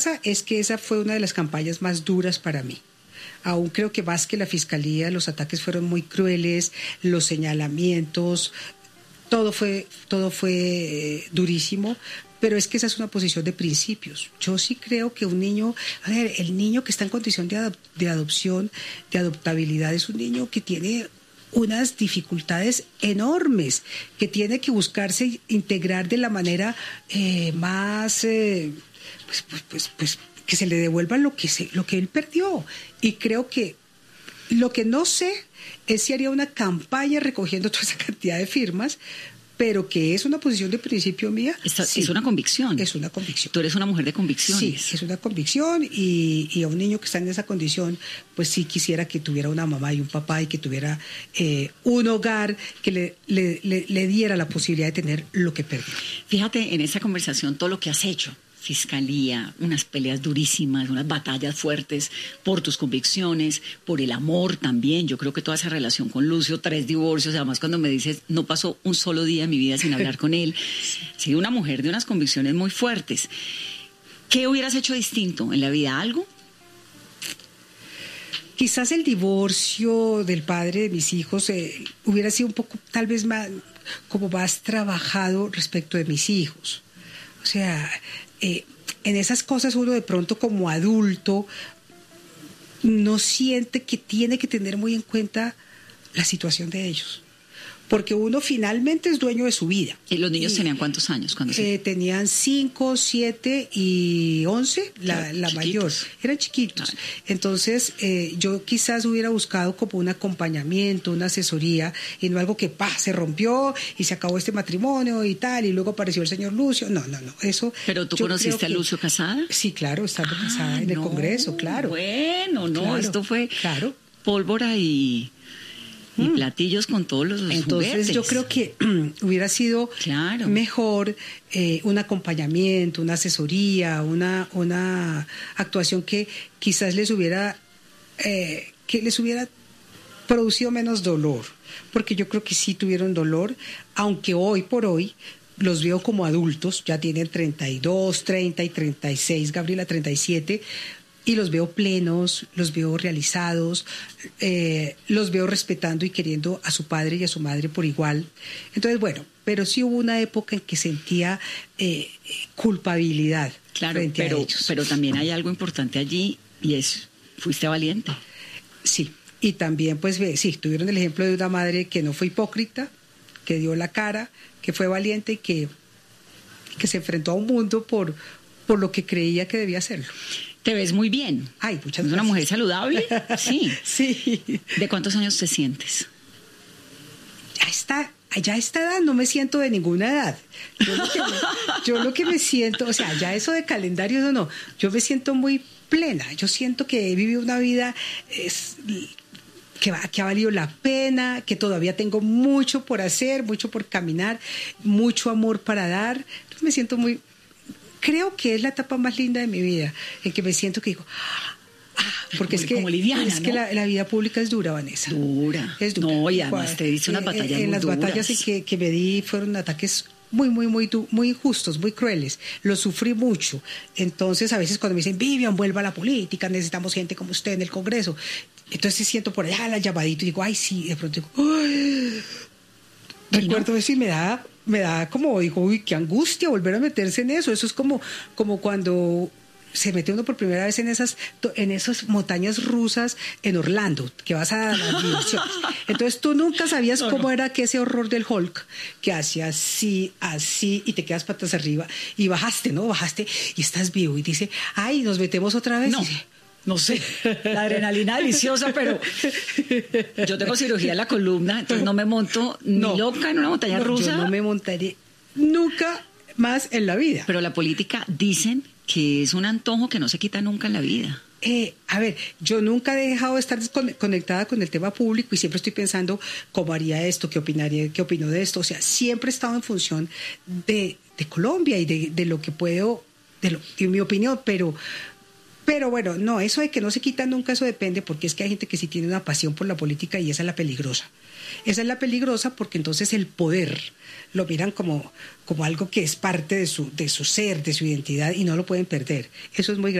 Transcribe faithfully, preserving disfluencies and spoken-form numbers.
es que esa fue una de las campañas más duras para mí. Aún creo que más que la fiscalía, los ataques fueron muy crueles, los señalamientos, todo fue, todo fue eh, durísimo, pero es que esa es una posición de principios. Yo sí creo que un niño, a ver, el niño que está en condición de, adop- de adopción, de adoptabilidad, es un niño que tiene unas dificultades enormes, que tiene que buscarse integrar de la manera eh, más, eh, pues, pues, pues, pues, que se le devuelva lo que, se, lo que él perdió. Y creo que lo que no sé es si haría una campaña recogiendo toda esa cantidad de firmas, pero que es una posición de principio mía. Esta, sí, es una convicción. Es una convicción. Tú eres una mujer de convicciones. Sí, es una convicción y, y a un niño que está en esa condición, pues sí quisiera que tuviera una mamá y un papá y que tuviera eh, un hogar que le, le, le, le diera la posibilidad de tener lo que perdió. Fíjate en esa conversación todo lo que has hecho. Fiscalía, unas peleas durísimas, unas batallas fuertes por tus convicciones, por el amor también. Yo creo que toda esa relación con Lucio, tres divorcios, además cuando me dices no pasó un solo día en mi vida sin hablar con él. He sido una mujer de unas convicciones muy fuertes. ¿Qué hubieras hecho distinto en la vida? ¿Algo? Quizás el divorcio del padre de mis hijos eh, hubiera sido un poco, tal vez más, como más trabajado respecto de mis hijos. O sea, eh, en esas cosas uno de pronto como adulto no siente que tiene que tener muy en cuenta la situación de ellos. Porque uno finalmente es dueño de su vida. ¿Y los niños y, tenían cuántos años? Cuando eh, se... Tenían cinco, siete y once, la, la mayor. Eran chiquitos. Ay. Entonces, eh, yo quizás hubiera buscado como un acompañamiento, una asesoría, y no algo que, pa, se rompió y se acabó este matrimonio y tal, y luego apareció el señor Lucio. No, no, no. Eso. ¿Pero tú conociste a Lucio casada? Sí, claro, estando ah, casada en no, el Congreso, claro. Bueno, no, claro, esto fue claro. pólvora y... y platillos con todos los Entonces juguetes. Yo creo que hubiera sido claro. mejor eh, un acompañamiento, una asesoría, una, una actuación que quizás les hubiera eh, que les hubiera producido menos dolor, porque yo creo que sí tuvieron dolor, aunque hoy por hoy los veo como adultos, ya tienen treinta y dos, treinta y treinta y seis, Gabriela treinta y siete, y los veo plenos, los veo realizados, eh, los veo respetando y queriendo a su padre y a su madre por igual. Entonces, bueno, pero sí hubo una época en que sentía eh, culpabilidad claro, frente pero, a ellos. Pero también hay algo importante allí y es, fuiste valiente. Sí, y también pues sí, tuvieron el ejemplo de una madre que no fue hipócrita, que dio la cara, que fue valiente y que, que se enfrentó a un mundo por, por lo que creía que debía hacerlo. Te ves muy bien. Ay, muchas gracias. ¿Es una mujer saludable? Sí. Sí. ¿De cuántos años te sientes? Ya está, ya a esta edad no me siento de ninguna edad. Yo lo que me, yo lo que me siento, o sea, ya eso de calendario, no, no. Yo me siento muy plena. Yo siento que he vivido una vida es, que, va, que ha valido la pena, que todavía tengo mucho por hacer, mucho por caminar, mucho amor para dar. Entonces me siento muy... Creo que es la etapa más linda de mi vida, en que me siento que digo, ah, porque como, es que, como liviana, es ¿no? que la, la vida pública es dura, Vanessa. Dura. Es dura. No, y además te dice unas batallas eh, En muy las duras. batallas que, que me di fueron ataques muy, muy, muy, muy injustos, muy crueles. Los sufrí mucho. Entonces, a veces cuando me dicen, Vivian, vuelva a la política, necesitamos gente como usted en el Congreso. Entonces siento por allá la llamadita y digo, ay, sí, de pronto digo, ay. Recuerdo eso y me da... me da como, digo, uy, qué angustia volver a meterse en eso. Eso es como, como cuando se mete uno por primera vez en esas, en esas montañas rusas en Orlando, que vas a las dimensiones. Entonces tú nunca sabías no, cómo no. era que ese horror del Hulk, que hacía así, así, y te quedas patas arriba, y bajaste, ¿no? Bajaste, y estás vivo, y dice, ay, nos metemos otra vez. No. Y dice, no sé, la adrenalina deliciosa, pero yo tengo cirugía en la columna, entonces no me monto ni no, loca en una montaña no, rusa. Yo no me montaré nunca más en la vida. Pero la política dicen que es un antojo que no se quita nunca en la vida. Eh, a ver, yo nunca he dejado de estar conectada con el tema público y siempre estoy pensando cómo haría esto, qué opinaría, qué opino de esto. O sea, siempre he estado en función de, de Colombia y de, de lo que puedo, de, lo, de mi opinión, pero... Pero bueno, no, eso de que no se quita nunca, eso depende, porque es que hay gente que sí tiene una pasión por la política y esa es la peligrosa. Esa es la peligrosa porque entonces el poder lo miran como, como algo que es parte de su, de su ser, de su identidad y no lo pueden perder. Eso es muy grave.